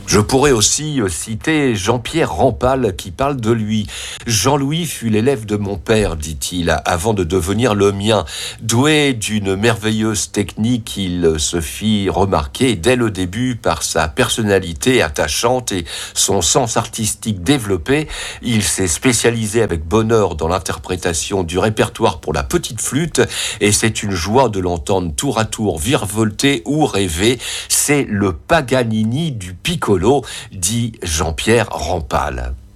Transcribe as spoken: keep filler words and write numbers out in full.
Je pourrais aussi citer Jean-Pierre Rampal qui parle de lui. Jean-Louis fut l'élève de mon père, dit-il, avant de devenir le mien. Doué d'une merveilleuse technique, il se fit remarquer dès le début par sa personnalité attachante et son sens artistique développé. Il s'est spécialisé avec bonheur dans l'interprétation du répertoire pour la petite flûte et c'est une joie de l'entendre tour à tour virevolter ou rêver. C'est le Paganini du piccolo, dit Jean-Pierre Rampal.